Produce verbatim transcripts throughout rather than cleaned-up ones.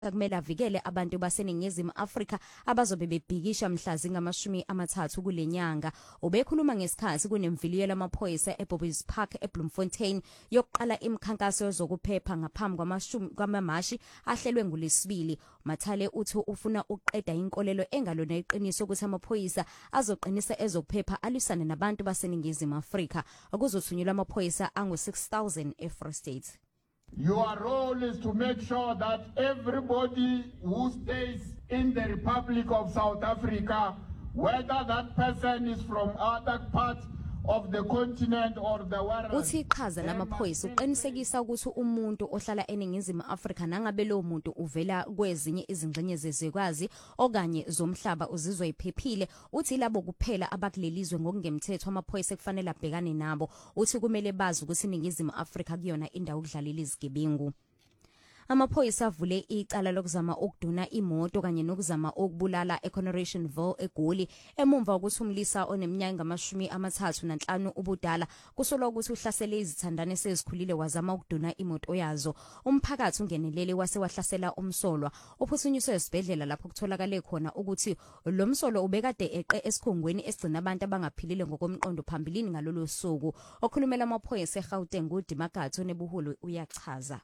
kumele avikele abantu baseningizimu Afrika abazobe bebhikisha mhla zingamashumi amathathu kulenyanga. Ubekhuluma ngesikhathi kunemviliyo lamaphoyisa eBobby's Park eBloemfontein yokuqala imikhankaso yokuphepha ngaphambi kwamashumi kwamamashi ahlelwe ngolesibili. Mathale uthi ufuna uqeda inkolelo engalona iqiniso ukuthi amaphoyisa azoqinisa ezokuphepha alisane nabantu baseningizimu Afrika. Akuzothunyelwa amaphoyisa angu six thousand eFree State. Your role is to make sure that everybody who stays in the Republic of South Africa, whether that person is from other parts of the continent or the world. Uthi iqhaza lamaphoyisa uqinisekisa ukuthi umuntu ohlala eningizimu Afrika nangabe lo muntu uvela kwezinye izingxenye zezwekazi okanye zomhlaba uzizwa iphephile. Uthi labo kuphela abakulelizwe ngokungemthetho amaphoyisa kufanele abhekane nabo. Uthi kumele bazi ukuthi iningizimu Afrika kuyona indawo okudlalela izigebengu. Amaphoyisa avule icala lokuzama ukuduna imoto kanye nokuzama ukubulala eConerationville eGoli emumva ukuthi umlisa oneminyaka ngamashumi amathathu nanhlanu ubudala kusolwa ukuthi uhlasele izithandane sezikhulile wazama ukuduna imoto yazo. Umphakathi ungenelele wase wahlasela umsolwa ophuthunyiswe esibhedlela lapho kutholakale khona ukuthi lo msolo ubekade eqe esikhungweni esigcina abantu abangaphilile ngokomqondo phambilini ngalolu suku. Okhulumela amaphoyisa eGauteng uDimakatho nebuhulu uyachaza.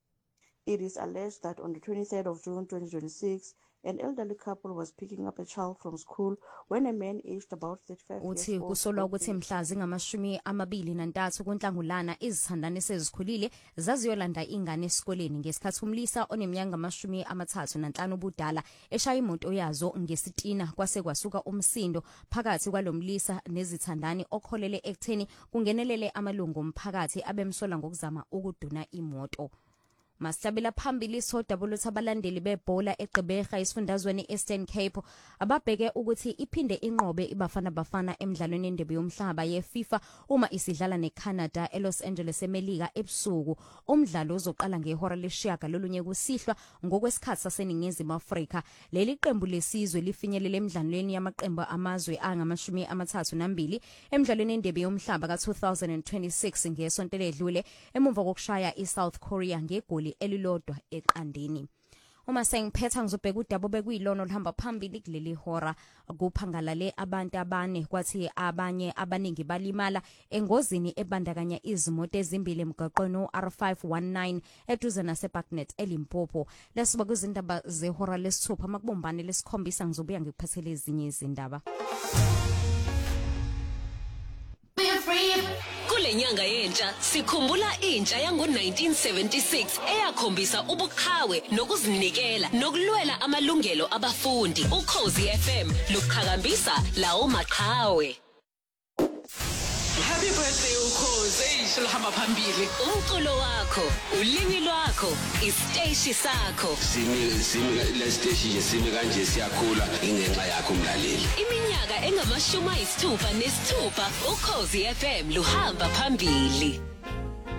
It is alleged that on the twenty-third of June twenty twenty-six, an elderly couple was picking up a child from school when a man aged about thirty-five uthi years old. kusolwa ukuthi mhla zingamashumi amabili nantathu kuNhlangulana izithandane sezikhulile zaziyolanda ingane esikoleni ngesikhathi umlisa oneminyaka ngamashumi amathathu nanhlanu ubudala eshaya imoto yazo ngesitina kwase kwasuka umsindo phakathi kwalomlisa nezithandane okholele ekutheni kungenelele amalungu omphakathi abemsola ngokuzama ukuduna imoto. Masabela phambili sodabula abalandeli bebhola eGqeberha isifundazweni Eastern Cape ababheke ukuthi iphinde inqobe ibafana bafana emidlalweni endebe yomhlaba yeFIFA uma isidlala neCanada eLos Angeles eMelika ebusuku. Umdlalo uzoqala ngehora leshiyaga lolunye kusihlwa ngokwesikhathi saseningizimu Afrika. Leli qembu lesizwe lifinyelele emidlalweni yamaqembu amazwe angamashumi amathathu nambili emidlalweni endebe yomhlaba ka two thousand twenty-six ngesonto ledlule emumva kokushaya iSouth Korea ngegoli elilodwa eqandeni. Uma sengiphetha ngizobheka udaba bekuyilona olihamba phambili kuleli hora kuphangalale abantu abane kwathi abanye abaningi balimala engozini ebandakanya izimoto ezimbili emgaqweni R five one nine eduze naseBacknet eLimpopo. Lesiba kuzindaba zehora lesithupha makubombane lesikhombisa ngizobuya ngikuphathele ezinye izindaba. Kulenyanga yentsha sikhumbula intsha yango nineteen seventy-six eyakhombisa ubuqhawe nokuzinikela nokulwela amalungelo abafundi. Ukhozi F M luqhakambisa lawo maqhawe. Happy birthday Ukhozi, eyisho lihamba phambili. Umculo wakho, ulimi lwakho, isiteshi sakho. Simi simi le station nje simi kanje siyakhula ingenxa yakho umlaleli. Iminyaka engamashumi ayisithupha nesithupha Ukhozi F M luhamba phambili.